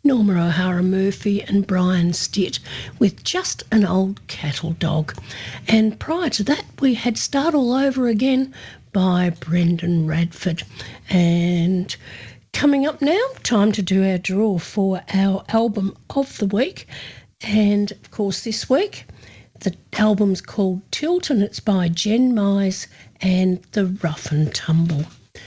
Norma O'Hara Murphy and Brian Stitt with Just an Old Cattle Dog. And prior to that, we had Start All Over Again by Brendan Radford. And coming up now, time to do our draw for our album of the week. And of course, this week, the album's called Tilt and it's by Jen Mize and the Rough and Tumble.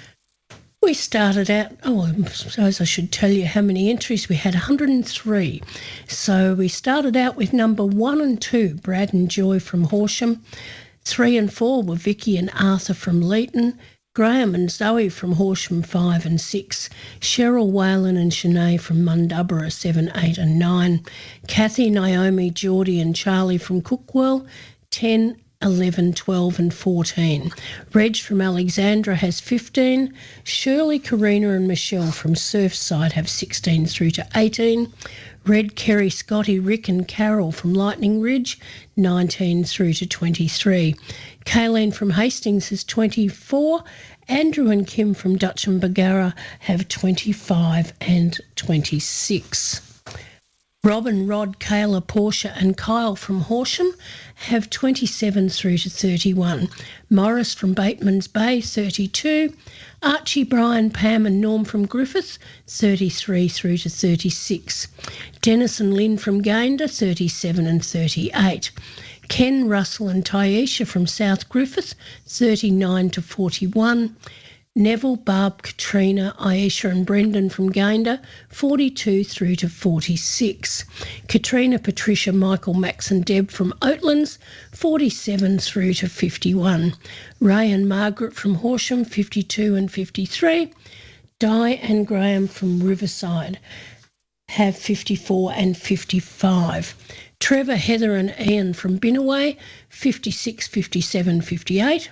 We started out, I suppose I should tell you how many entries we had, 103. So we started out with number 1 and 2, Brad and Joy from Horsham. 3 and 4 were Vicky and Arthur from Leeton. Graham and Zoe from Horsham, 5 and 6. Cheryl Whalen and Shanae from Mundubbera, 7, 8 and 9. Kathy, Naomi, Geordie and Charlie from Cookwell, 10, 11, 12 and 14. Reg from Alexandra has 15. Shirley, Karina and Michelle from Surfside have 16 through to 18. Red, Kerry, Scotty, Rick and Carol from Lightning Ridge, 19 through to 23. Kayleen from Hastings has 24. Andrew and Kim from Dutch and Bargara have 25 and 26. Robin, Rod, Kayla, Portia and Kyle from Horsham have 27 through to 31. Morris from Bateman's Bay, 32. Archie, Brian, Pam and Norm from Griffith, 33 through to 36. Dennis and Lynn from Gayndah, 37 and 38. Ken, Russell and Tyesha from South Griffith, 39 to 41. Neville, Barb, Katrina, Aisha and Brendan from Gayndah, 42 through to 46. Katrina, Patricia, Michael, Max and Deb from Oatlands, 47 through to 51. Ray and Margaret from Horsham, 52 and 53. Di and Graham from Riverside have 54 and 55. Trevor, Heather and Ian from Binnaway, 56, 57, 58.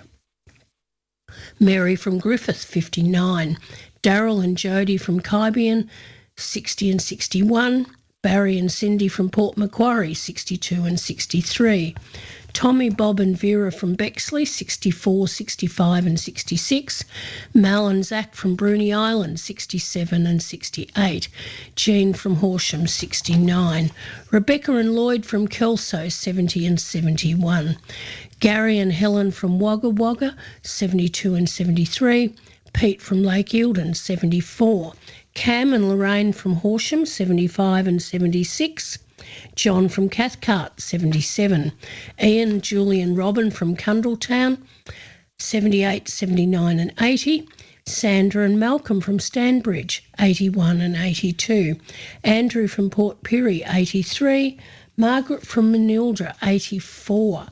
Mary from Griffith, 59. Daryl and Jodie from Kybian, 60 and 61. Barry and Cindy from Port Macquarie, 62 and 63. Tommy, Bob and Vera from Bexley, 64, 65 and 66. Mal and Zach from Bruny Island, 67 and 68. Jean from Horsham, 69. Rebecca and Lloyd from Kelso, 70 and 71. Gary and Helen from Wagga Wagga, 72 and 73. Pete from Lake Eildon, 74. Cam and Lorraine from Horsham, 75 and 76. John from Cathcart, 77. Ian, Julie and Robin from Cundletown, 78, 79 and 80. Sandra and Malcolm from Stanbridge, 81 and 82. Andrew from Port Pirie, 83. Margaret from Manildra, 84.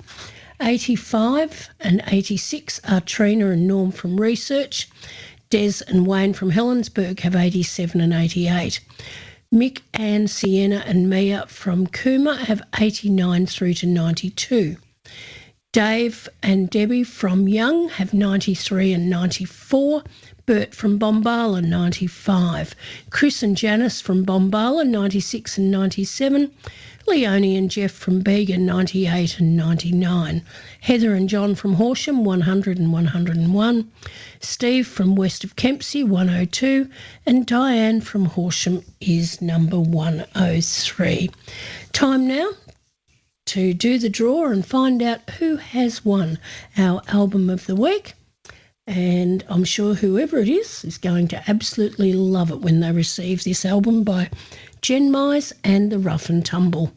85 and 86 are Trina and Norm from Research. Des and Wayne from Helensburgh have 87 and 88. Mick, Anne, Sienna and Mia from Cooma have 89 through to 92. Dave and Debbie from Young have 93 and 94. Bert from Bombala, 95. Chris and Janice from Bombala, 96 and 97. Leonie and Jeff from Bega, 98 and 99. Heather and John from Horsham, 100 and 101. Steve from west of Kempsey, 102. And Diane from Horsham is number 103. Time now to do the draw and find out who has won our album of the week. And I'm sure whoever it is going to absolutely love it when they receive this album by Jen Mize and the Rough and Tumble.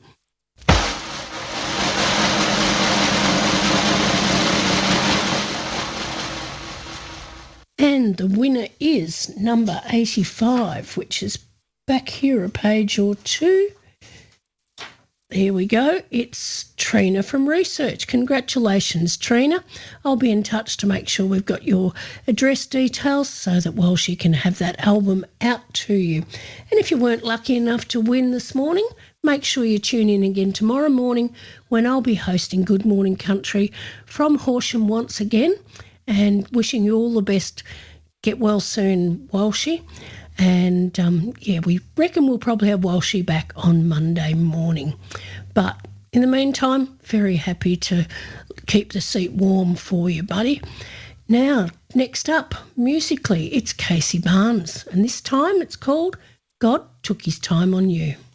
And the winner is number 85, which is back here a page or two. There we go. It's Trina from Research. Congratulations, Trina. I'll be in touch to make sure we've got your address details so that Walshy can have that album out to you. And if you weren't lucky enough to win this morning, make sure you tune in again tomorrow morning when I'll be hosting Good Morning Country from Horsham once again, and wishing you all the best. Get well soon, Walshy. And, we reckon we'll probably have Walshy back on Monday morning. But in the meantime, very happy to keep the seat warm for you, buddy. Now, next up, musically, it's Casey Barnes. And this time it's called God took his time on you.